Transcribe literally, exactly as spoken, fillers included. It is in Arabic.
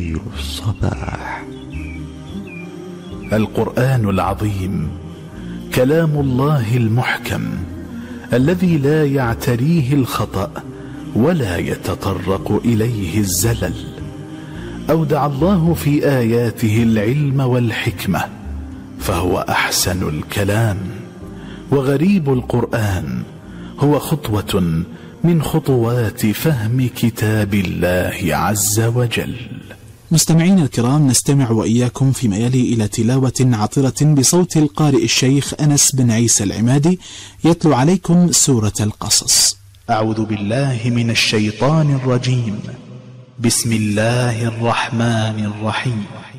الصباح. القرآن العظيم كلام الله المحكم الذي لا يعتريه الخطأ ولا يتطرق إليه الزلل. أودع الله في آياته العلم والحكمة، فهو أحسن الكلام. وغريب القرآن هو خطوة من خطوات فهم كتاب الله عز وجل. مستمعين الكرام، نستمع وإياكم فيما يلي إلى تلاوة عطرة بصوت القارئ الشيخ أنس بن عيسى العمادي يتلو عليكم سورة القصص. أعوذ بالله من الشيطان الرجيم. بسم الله الرحمن الرحيم.